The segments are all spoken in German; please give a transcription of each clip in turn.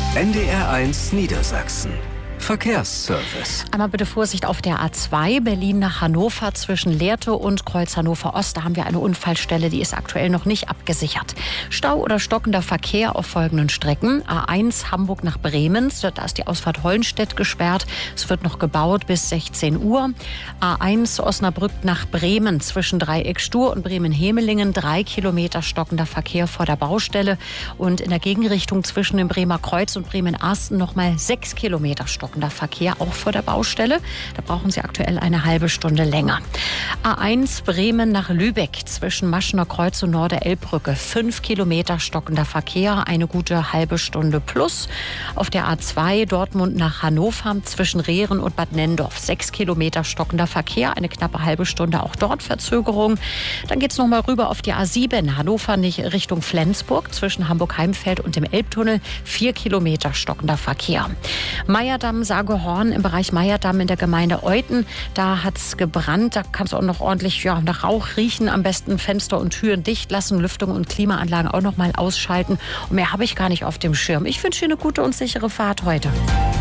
NDR1 Niedersachsen. Verkehrsservice. Einmal bitte Vorsicht auf der A2 Berlin nach Hannover zwischen Lehrte und Kreuz Hannover Ost. Da haben wir eine Unfallstelle, die ist aktuell noch nicht abgesichert. Stau oder stockender Verkehr auf folgenden Strecken. A1 Hamburg nach Bremen, da ist die Ausfahrt Hollenstedt gesperrt. Es wird noch gebaut bis 16 Uhr. A1 Osnabrück nach Bremen zwischen Dreieck Stur und Bremen-Hemelingen. 3 Kilometer stockender Verkehr vor der Baustelle. Und in der Gegenrichtung zwischen dem Bremer Kreuz und Bremen-Arsten nochmal 6 Kilometer stockender Verkehr, auch vor der Baustelle. Da brauchen Sie aktuell eine halbe Stunde länger. A1 Bremen nach Lübeck zwischen Maschener Kreuz und Norder-Elbbrücke. 5 Kilometer stockender Verkehr, eine gute halbe Stunde plus. Auf der A2 Dortmund nach Hannover zwischen Rehren und Bad Nenndorf. 6 Kilometer stockender Verkehr, eine knappe halbe Stunde auch dort Verzögerung. Dann geht es nochmal rüber auf die A7 Hannover nicht Richtung Flensburg zwischen Hamburg-Heimfeld und dem Elbtunnel. 4 Kilometer stockender Verkehr. Meyerdamm Sagerhorn im Bereich Meyerdamm in der Gemeinde Euthen. Da hat es gebrannt. Da kann es auch noch ordentlich nach Rauch riechen. Am besten Fenster und Türen dicht lassen, Lüftung und Klimaanlagen auch noch mal ausschalten. Und mehr habe ich gar nicht auf dem Schirm. Ich wünsche Ihnen eine gute und sichere Fahrt heute.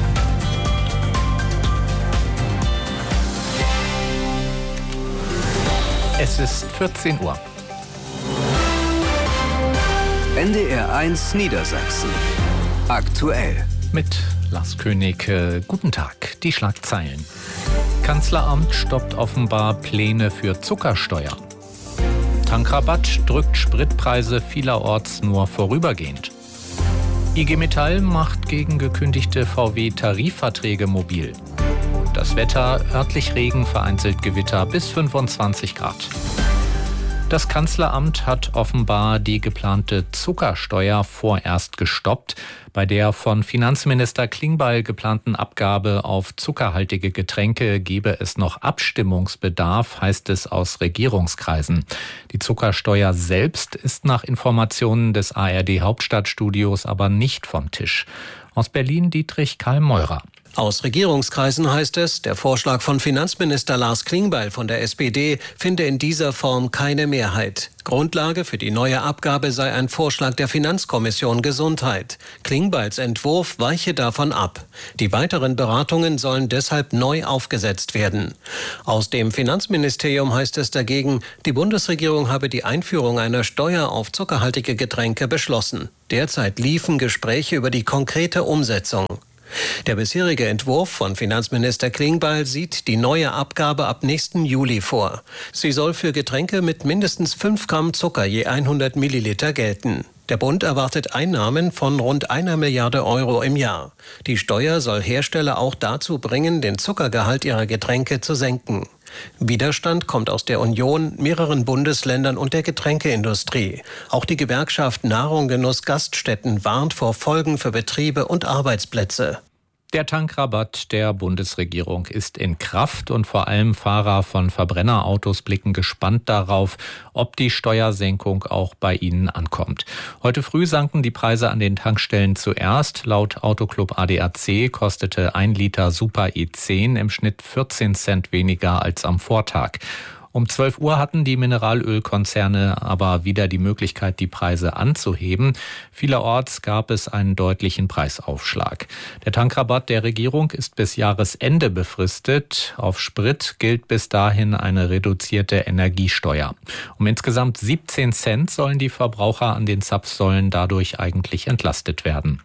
Es ist 14 Uhr. NDR1 Niedersachsen. Aktuell. Mit Lars König, guten Tag. Die Schlagzeilen. Kanzleramt stoppt offenbar Pläne für Zuckersteuer. Tankrabatt drückt Spritpreise vielerorts nur vorübergehend. IG Metall macht gegen gekündigte VW-Tarifverträge mobil. Das Wetter, örtlich Regen, vereinzelt Gewitter bis 25 Grad. Das Kanzleramt hat offenbar die geplante Zuckersteuer vorerst gestoppt. Bei der von Finanzminister Klingbeil geplanten Abgabe auf zuckerhaltige Getränke gebe es noch Abstimmungsbedarf, heißt es aus Regierungskreisen. Die Zuckersteuer selbst ist nach Informationen des ARD Hauptstadtstudios aber nicht vom Tisch. Aus Berlin Dietrich Karl Meurer. Aus Regierungskreisen heißt es, der Vorschlag von Finanzminister Lars Klingbeil von der SPD finde in dieser Form keine Mehrheit. Grundlage für die neue Abgabe sei ein Vorschlag der Finanzkommission Gesundheit. Klingbeils Entwurf weiche davon ab. Die weiteren Beratungen sollen deshalb neu aufgesetzt werden. Aus dem Finanzministerium heißt es dagegen, die Bundesregierung habe die Einführung einer Steuer auf zuckerhaltige Getränke beschlossen. Derzeit liefen Gespräche über die konkrete Umsetzung. Der bisherige Entwurf von Finanzminister Klingbeil sieht die neue Abgabe ab nächsten Juli vor. Sie soll für Getränke mit mindestens 5 Gramm Zucker je 100 Milliliter gelten. Der Bund erwartet Einnahmen von rund 1 Milliarde Euro im Jahr. Die Steuer soll Hersteller auch dazu bringen, den Zuckergehalt ihrer Getränke zu senken. Widerstand kommt aus der Union, mehreren Bundesländern und der Getränkeindustrie. Auch die Gewerkschaft Nahrung, Genuss, Gaststätten warnt vor Folgen für Betriebe und Arbeitsplätze. Der Tankrabatt der Bundesregierung ist in Kraft und vor allem Fahrer von Verbrennerautos blicken gespannt darauf, ob die Steuersenkung auch bei ihnen ankommt. Heute früh sanken die Preise an den Tankstellen zuerst. Laut Autoclub ADAC kostete 1 Liter Super E10 im Schnitt 14 Cent weniger als am Vortag. Um 12 Uhr hatten die Mineralölkonzerne aber wieder die Möglichkeit, die Preise anzuheben. Vielerorts gab es einen deutlichen Preisaufschlag. Der Tankrabatt der Regierung ist bis Jahresende befristet. Auf Sprit gilt bis dahin eine reduzierte Energiesteuer. Um insgesamt 17 Cent sollen die Verbraucher an den Zapfsäulen dadurch eigentlich entlastet werden.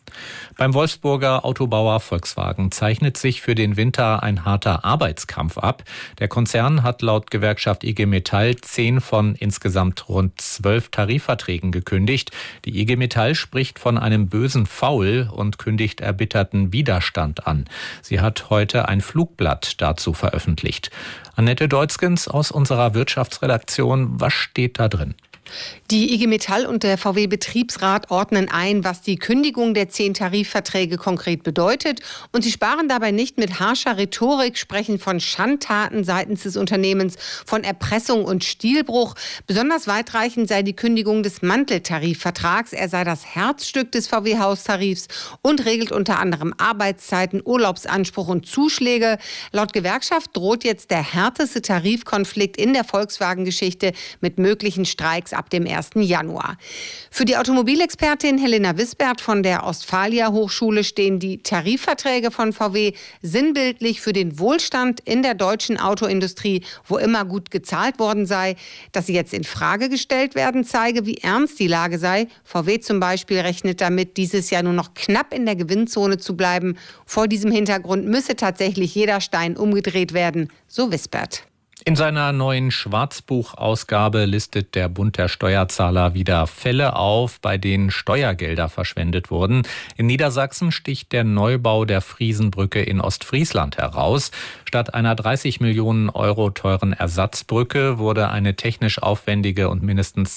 Beim Wolfsburger Autobauer Volkswagen zeichnet sich für den Winter ein harter Arbeitskampf ab. Der Konzern hat laut Gewerkschaft IG Metall 10 von insgesamt rund 12 Tarifverträgen gekündigt. Die IG Metall spricht von einem bösen Faul und kündigt erbitterten Widerstand an. Sie hat heute ein Flugblatt dazu veröffentlicht. Annette Deutzgens aus unserer Wirtschaftsredaktion, was steht da drin? Die IG Metall und der VW-Betriebsrat ordnen ein, was die Kündigung der 10 Tarifverträge konkret bedeutet. Und sie sparen dabei nicht mit harscher Rhetorik, sprechen von Schandtaten seitens des Unternehmens, von Erpressung und Stilbruch. Besonders weitreichend sei die Kündigung des Manteltarifvertrags. Er sei das Herzstück des VW-Haustarifs und regelt unter anderem Arbeitszeiten, Urlaubsanspruch und Zuschläge. Laut Gewerkschaft droht jetzt der härteste Tarifkonflikt in der Volkswagen-Geschichte mit möglichen Streiks allerdings ab dem 1. Januar. Für die Automobilexpertin Helena Wisbert von der Ostfalia Hochschule stehen die Tarifverträge von VW sinnbildlich für den Wohlstand in der deutschen Autoindustrie, wo immer gut gezahlt worden sei. Dass sie jetzt in Frage gestellt werden, zeige, wie ernst die Lage sei. VW zum Beispiel rechnet damit, dieses Jahr nur noch knapp in der Gewinnzone zu bleiben. Vor diesem Hintergrund müsse tatsächlich jeder Stein umgedreht werden, so Wisbert. In seiner neuen Schwarzbuchausgabe listet der Bund der Steuerzahler wieder Fälle auf, bei denen Steuergelder verschwendet wurden. In Niedersachsen sticht der Neubau der Friesenbrücke in Ostfriesland heraus. Statt einer 30 Millionen Euro teuren Ersatzbrücke wurde eine technisch aufwendige und mindestens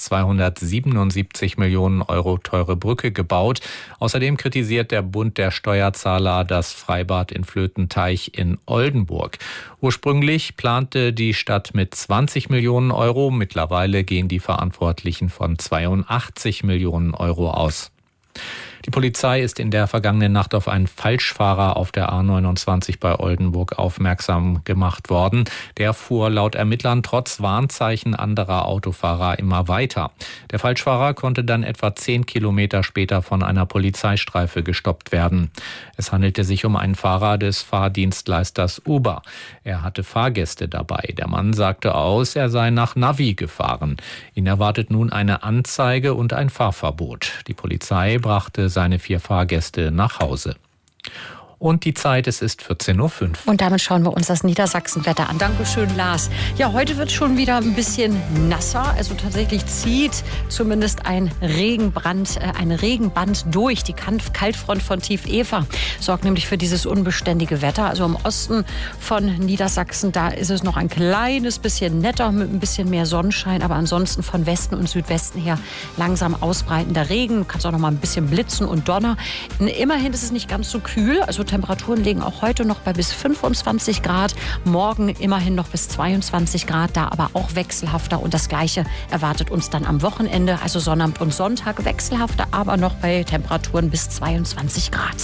277 Millionen Euro teure Brücke gebaut. Außerdem kritisiert der Bund der Steuerzahler das Freibad in Flötenteich in Oldenburg. Ursprünglich plante die Stadt mit 20 Millionen Euro. Mittlerweile gehen die Verantwortlichen von 82 Millionen Euro aus. Die Polizei ist in der vergangenen Nacht auf einen Falschfahrer auf der A29 bei Oldenburg aufmerksam gemacht worden. Der fuhr laut Ermittlern trotz Warnzeichen anderer Autofahrer immer weiter. Der Falschfahrer konnte dann etwa 10 Kilometer später von einer Polizeistreife gestoppt werden. Es handelte sich um einen Fahrer des Fahrdienstleisters Uber. Er hatte Fahrgäste dabei. Der Mann sagte aus, er sei nach Navi gefahren. Ihn erwartet nun eine Anzeige und ein Fahrverbot. Die Polizei brachte seine 4 Fahrgäste nach Hause. Und die Zeit, es ist 14:05 Uhr. Und damit schauen wir uns das Niedersachsenwetter an. Dankeschön, Lars. Ja, heute wird schon wieder ein bisschen nasser. Also tatsächlich zieht zumindest ein Regenband durch. Die Kaltfront von Tief Eva sorgt nämlich für dieses unbeständige Wetter. Also im Osten von Niedersachsen, da ist es noch ein kleines bisschen netter mit ein bisschen mehr Sonnenschein. Aber ansonsten von Westen und Südwesten her langsam ausbreitender Regen. Du kannst auch noch mal ein bisschen blitzen und Donner. Immerhin ist es nicht ganz so kühl. Also Temperaturen liegen auch heute noch bei bis 25 Grad. Morgen immerhin noch bis 22 Grad, da aber auch wechselhafter. Und das Gleiche erwartet uns dann am Wochenende, also Sonnabend und Sonntag. Wechselhafter, aber noch bei Temperaturen bis 22 Grad.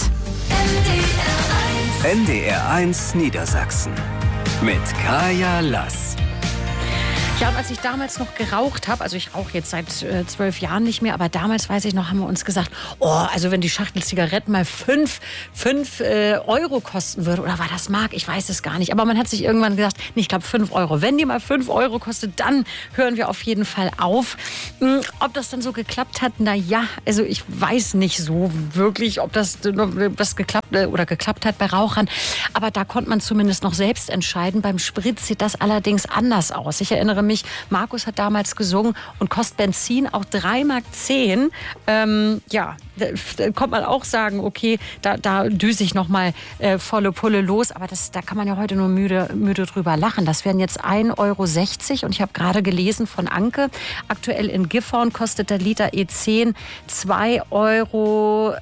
NDR1 Niedersachsen mit Kaya Lass. Ja, und als ich damals noch geraucht habe, also ich rauche jetzt seit 12 Jahren nicht mehr, aber damals, weiß ich noch, haben wir uns gesagt, also wenn die Schachtel Zigaretten mal 5 Euro kosten würde, oder war das Mark? Ich weiß es gar nicht. Aber man hat sich irgendwann gesagt, ich glaube 5 Euro. Wenn die mal 5 Euro kostet, dann hören wir auf jeden Fall auf. Ob das dann so geklappt hat, also ich weiß nicht so wirklich, ob das geklappt hat bei Rauchern. Aber da konnte man zumindest noch selbst entscheiden. Beim Sprit sieht das allerdings anders aus. Ich erinnere mich, Markus hat damals gesungen und kostet Benzin auch 3,10 Mark. Da kommt man auch sagen, okay, da düse ich noch mal volle Pulle los. Aber da kann man ja heute nur müde drüber lachen. Das wären jetzt 1,60 Euro. Und ich habe gerade gelesen von Anke, aktuell in Gifhorn kostet der Liter E10 2,20 Euro.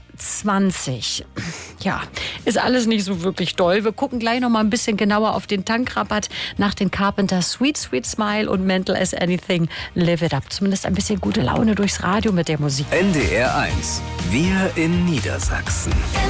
Ja, ist alles nicht so wirklich doll. Wir gucken gleich noch mal ein bisschen genauer auf den Tankrabatt nach den Carpenter Sweet Sweet Smile und Mental as Anything Live It Up. Zumindest ein bisschen gute Laune durchs Radio mit der Musik. NDR1, wir in Niedersachsen.